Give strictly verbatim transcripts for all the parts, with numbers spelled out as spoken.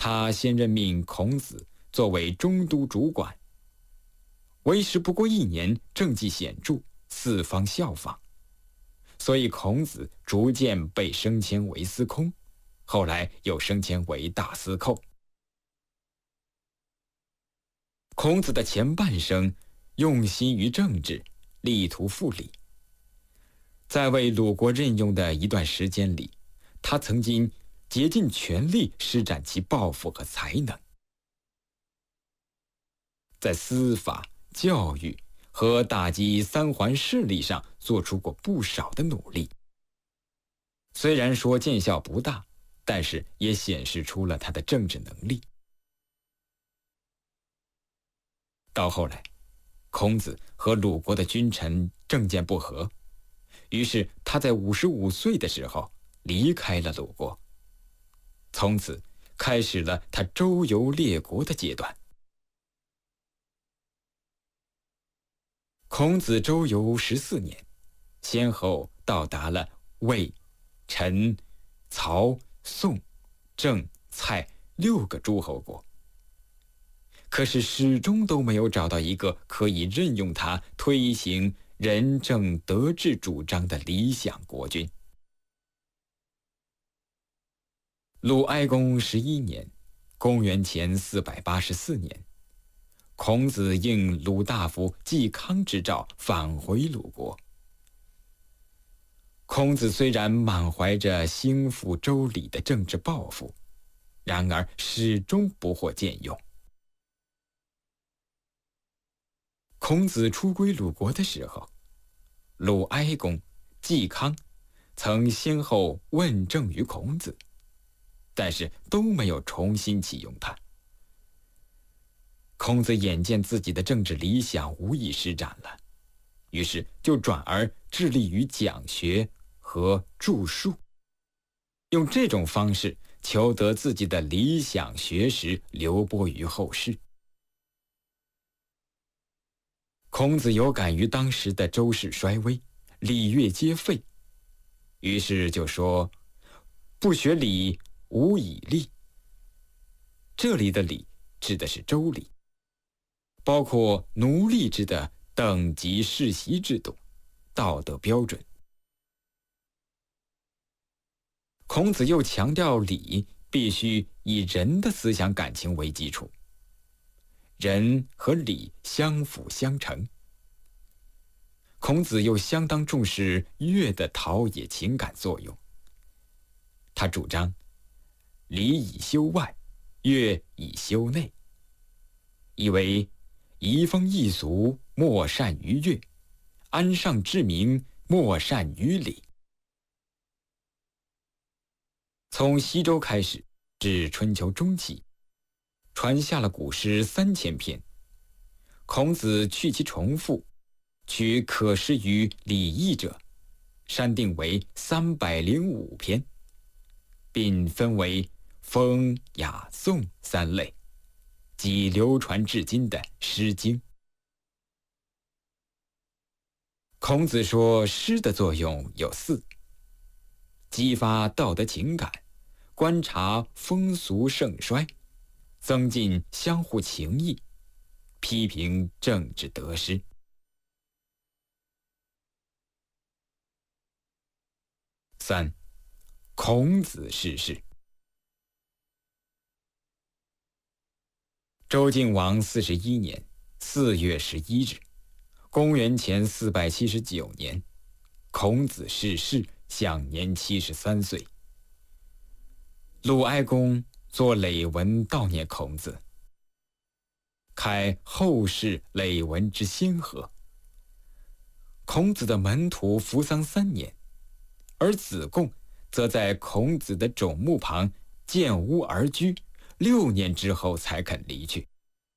他先任命孔子作为中都主管，为时不过一年，政绩显著，四方效仿，所以孔子逐渐被升迁为司空，后来又升迁为大司寇。孔子的前半生用心于政治，力图复礼。在为鲁国任用的一段时间里，他曾经竭尽全力施展其抱负和才能，在司法、教育和打击三桓势力上做出过不少的努力。虽然说见效不大，但是也显示出了他的政治能力。到后来，孔子和鲁国的君臣政见不合，于是他在五十五岁的时候离开了鲁国，从此开始了他周游列国的阶段。孔子周游十四年，先后到达了魏、陈、曹、宋、郑、蔡六个诸侯国，可是始终都没有找到一个可以任用他推行仁政德治主张的理想国君。鲁哀公十一年，公元前四百八十四年，孔子应鲁大夫季康之召返回鲁国。孔子虽然满怀着兴复周礼的政治抱负，然而始终不获荐用。孔子出归鲁国的时候，鲁哀公、季康曾先后问政于孔子，但是都没有重新启用他。孔子眼见自己的政治理想无以施展了，于是就转而致力于讲学和著述，用这种方式求得自己的理想学识流播于后世。孔子有感于当时的周室衰微，礼乐皆废，于是就说：“不学礼，无以立。”这里的礼指的是周礼，包括奴隶制的等级世袭制度、道德标准。孔子又强调礼必须以人的思想感情为基础，人和礼相辅相成。孔子又相当重视乐的陶冶情感作用，他主张礼以修外，乐以修内，意为移风易俗，莫善于乐；安上治民，莫善于礼。从西周开始至春秋中期，传下了古诗三千篇。孔子去其重复，取可施于礼义者，删定为三百零五篇，并分为风、雅、颂三类，即流传至今的《诗经》。孔子说，诗的作用有四：激发道德情感，观察风俗盛衰，增进相互情谊，批评政治得失。三、孔子逝世。周敬王四十一年四月十一日，公元前四百七十九年，孔子逝世，享年七十三岁。鲁哀公作累文悼念孔子，开后世累文之先河。孔子的门徒扶桑三年，而子贡则在孔子的冢墓旁建屋而居，六年之后才肯离去。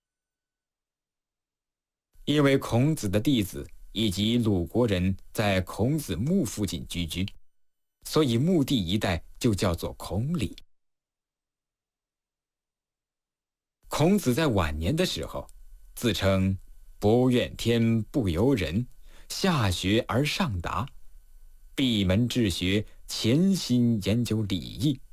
因为孔子的弟子以及鲁国人在孔子墓附近居居，所以墓地一带就叫做孔里。孔子在晚年的时候自称不怨天不尤人，下学而上达，闭门治学，潜心研究礼义，